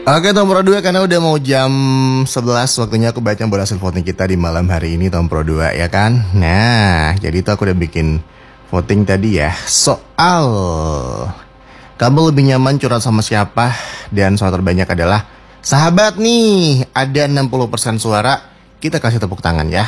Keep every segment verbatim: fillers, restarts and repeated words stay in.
Oke Tom Pro dua, karena udah mau jam sebelas waktunya aku baca bola hasil voting kita di malam hari ini Tom Pro dua ya kan. Nah jadi itu aku udah bikin voting tadi ya, soal kamu lebih nyaman curhat sama siapa. Dan soal terbanyak adalah sahabat nih, ada enam puluh persen suara. Kita kasih tepuk tangan ya.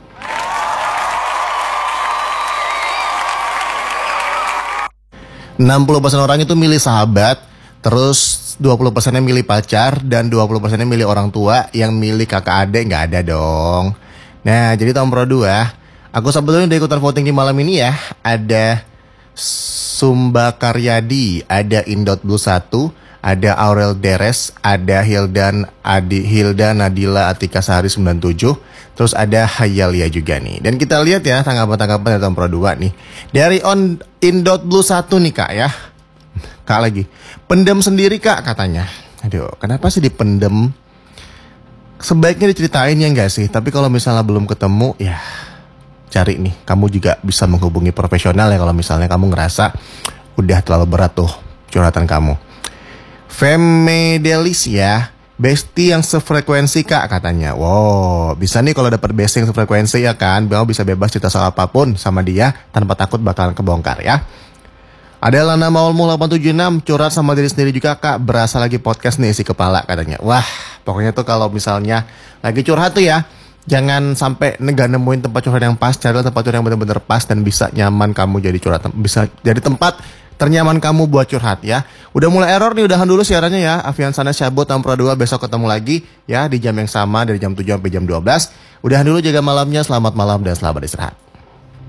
enam puluh persen orang itu milih sahabat, terus dua puluh persennya milih pacar, dan dua puluh persennya milih orang tua. Yang milih kakak adik nggak ada dong. Nah jadi Tom Pro dua, aku sebetulnya udah ikutan voting di malam ini ya. Ada Sumba Karyadi, ada Indot Blue satu, ada Aurel Deres, ada Hildan Adi, Hilda Nadila Atika Sari sembilan tujuh, terus ada Hayalia juga nih. Dan kita lihat ya tanggapan-tanggapan dari Tom Pro dua nih. Dari on Indot Blue satu nih kak ya. Kak lagi, pendem sendiri kak katanya. Aduh, kenapa sih dipendem? Sebaiknya diceritain ya enggak sih? Tapi kalau misalnya belum ketemu ya cari nih. Kamu juga bisa menghubungi profesional ya kalau misalnya kamu ngerasa udah terlalu berat tuh curhatan kamu. Femedelis ya, bestie yang sefrekuensi kak katanya. Wow, bisa nih kalau dapat bestie yang sefrekuensi ya kan. Kamu bisa bebas cerita soal apapun sama dia tanpa takut bakalan kebongkar ya. Ada Lana Maulmu delapan tujuh enam, curhat sama diri sendiri juga kak, berasa lagi podcast nih isi kepala katanya. Wah, pokoknya tuh kalau misalnya lagi curhat tuh ya, jangan sampai nggak nemuin tempat curhat yang pas. Carilah tempat curhat yang benar-benar pas dan bisa nyaman kamu jadi curhat, bisa jadi tempat ternyaman kamu buat curhat ya. Udah mulai error nih, udahan dulu siarannya ya. Afian sana cabut, Tom Pro dua besok ketemu lagi ya di jam yang sama dari jam tujuh sampai jam dua belas. Udahan dulu, jaga malamnya, selamat malam dan selamat istirahat.